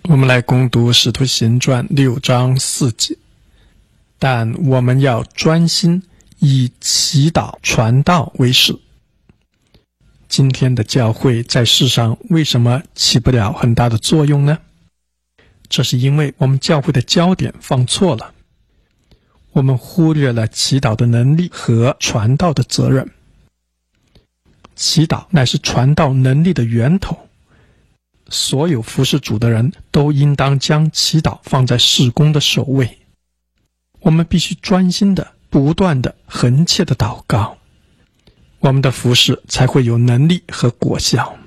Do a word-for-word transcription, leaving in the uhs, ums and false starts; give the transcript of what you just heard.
我们来攻读《使徒行传》六章四节，但我们要专心以祈祷传道为事。今天的教会在世上为什么起不了很大的作用呢？这是因为我们教会的焦点放错了，我们忽略了祈祷的能力和传道的责任。祈祷乃是传道能力的源头，所有服侍主的人都应当将祈祷放在事工的首位。我们必须专心的、不断的、恒切的祷告，我们的服侍才会有能力和果效。